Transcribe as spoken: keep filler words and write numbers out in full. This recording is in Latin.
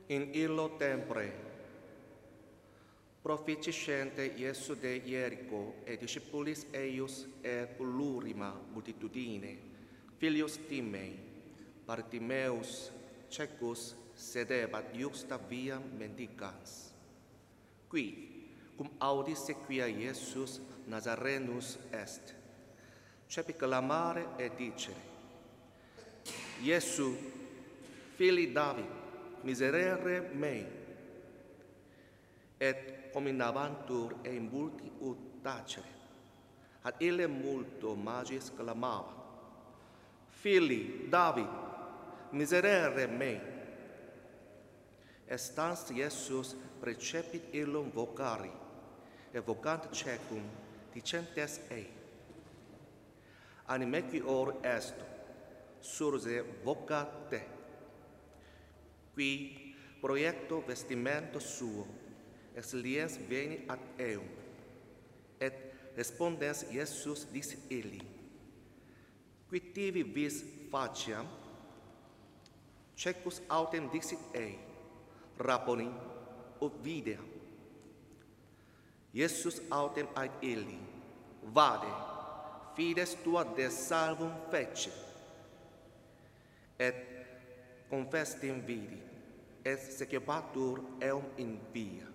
In illo tempore, proficente Iesu de Ierico et discipulis eius et plurima multitudine, filius Timei, Bartimeus, cecus, sedebat iusta via mendicans. Qui, cum audis sequia Iesus Nazarenus est, cepi clamare et dicere: Iesu, fili David, miserere mei. Et cominabantur e in multi ut tacere, ad ille multo magis clamava: Fili David, miserere mei. Et stans Iesus precepit illum vocari, et vocant cecum, dicentes ei: Animecior est, surge vocat te. Qui proiecto vestimento suo, ex liens veni ad eum, et respondens Iesus dicit illi: Qui tibi vis faciam? Cecus autem dicit ei: Rabboni, ut videam. Iesus autem ait illi: Vade, fides tua de salvum fece. Et confestim vidi, et sequebatur eum in via.